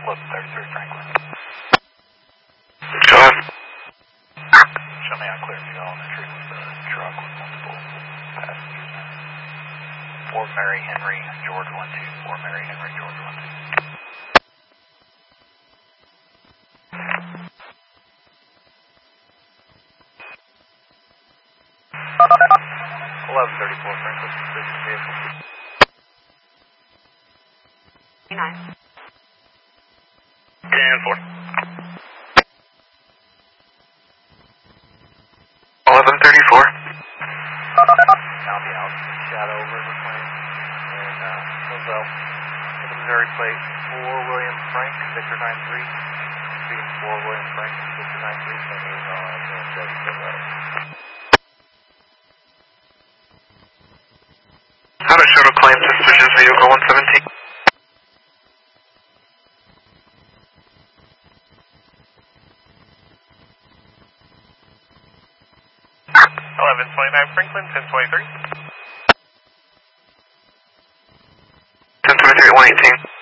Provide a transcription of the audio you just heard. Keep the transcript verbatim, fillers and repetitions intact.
eleven thirty-three Franklin. Go ahead. Show me how clear to elementary with the truck with multiple passengers. Fort Mary Henry, George one two. Fort Mary Henry, George one two. eleven thirty-four Franklin, business vehicle. nine. ten four. eleven thirty-four. Now be out shadow river plane and uh, Moselle. The Missouri plate four William Frank, Victor nine three. Speeding four William Frank, Victor nine three, ten years on and Chevy Silverado. How to show to claim suspicious vehicle one seventeen. eleven twenty-nine Franklin, ten twenty-three. ten twenty-three at one eighteen.